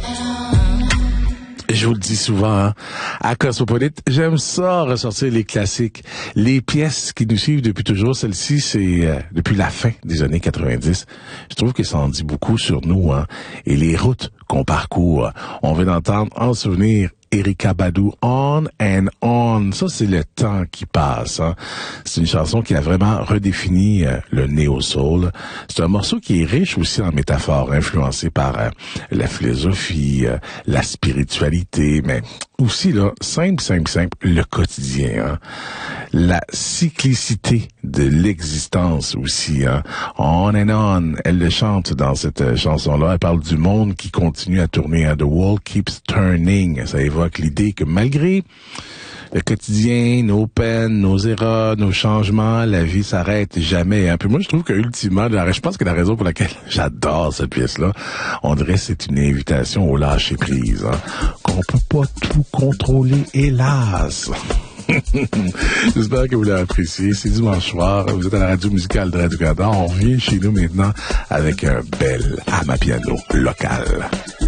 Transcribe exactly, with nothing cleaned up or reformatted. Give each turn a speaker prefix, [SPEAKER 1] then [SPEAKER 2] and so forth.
[SPEAKER 1] Je vous le dis souvent, hein, à Cosmopolite, j'aime ça ressortir les classiques, les pièces qui nous suivent depuis toujours. Celle-ci, c'est euh, depuis la fin des années quatre-vingt-dix. Je trouve que ça en dit beaucoup sur nous, hein, et les routes qu'on parcourt. On vient d'entendre en souvenir Erykah Badu, On and On. Ça, c'est le temps qui passe. Hein. C'est une chanson qui a vraiment redéfini euh, le néo-soul. C'est un morceau qui est riche aussi en métaphores, influencé par euh, la philosophie, euh, la spiritualité, mais aussi, là, simple, simple, simple, le quotidien. Hein. La cyclicité de l'existence aussi. Hein. On and On, elle le chante dans cette euh, chanson-là. Elle parle du monde qui continue à tourner. Hein. The world keeps turning. Ça évoque l'idée que malgré le quotidien, nos peines, nos erreurs, nos changements, la vie s'arrête jamais. Hein. Puis moi, je trouve que ultimement, je pense que la raison pour laquelle j'adore cette pièce-là, on dirait que c'est une invitation au lâcher-prise. Hein. Qu'on peut pas tout contrôler, hélas. J'espère que vous l'avez apprécié. C'est dimanche soir. Vous êtes à la radio musicale de Radio-Canada. On revient chez nous maintenant avec un bel amapiano local.